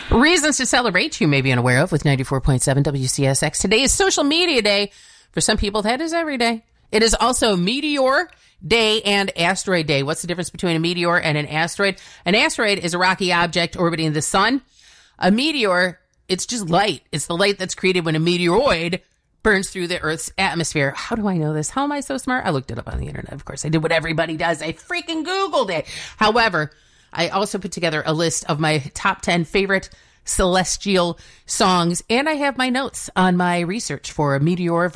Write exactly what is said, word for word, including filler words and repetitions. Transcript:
Reasons to celebrate you may be unaware of with ninety-four point seven W C S X. Today is Social Media Day. For some people, that is every day. It is also Meteor Day and Asteroid Day. What's the difference between a meteor and an asteroid? An asteroid is a rocky object orbiting the sun. A meteor, it's just light. It's the light that's created when a meteoroid burns through the Earth's atmosphere. How do I know this? How am I so smart? I looked it up on the internet. Of course, I did what everybody does. I freaking Googled it. However, I also put together a list of my top ten favorite celestial songs, and I have my notes on my research for a meteor